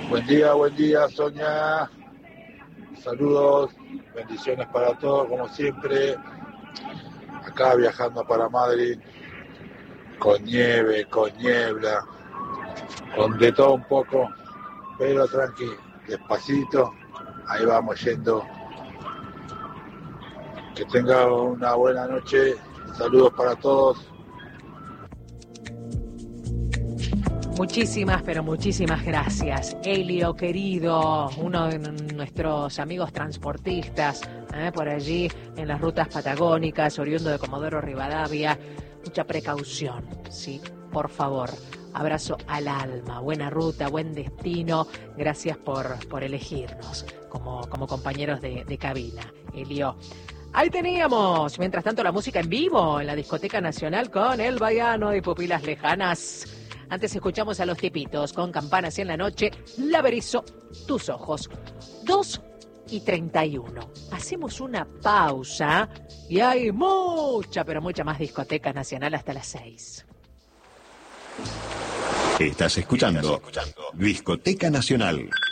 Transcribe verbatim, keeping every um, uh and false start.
Buen día, buen día, Sonia. Saludos, bendiciones para todos, como siempre. Acá viajando para Madrid, con nieve, con niebla, con de todo un poco, pero tranqui, despacito, ahí vamos yendo. Que tenga una buena noche, saludos para todos. Muchísimas, pero muchísimas gracias. Elio, querido, uno de nuestros amigos transportistas, ¿eh? por allí en las rutas patagónicas, oriundo de Comodoro Rivadavia. Mucha precaución, sí, por favor. Abrazo al alma, buena ruta, buen destino. Gracias por, por elegirnos como, como compañeros de, de cabina, Elio. Ahí teníamos, mientras tanto, la música en vivo en la Discoteca Nacional con El Baiano y Pupilas Lejanas. Antes escuchamos a Los Tipitos con Campanas en la Noche, La Berizo, Tus Ojos. dos y treinta y uno. Hacemos una pausa y hay mucha, pero mucha más Discoteca Nacional hasta las seis. Estás escuchando, Estás escuchando Discoteca Nacional.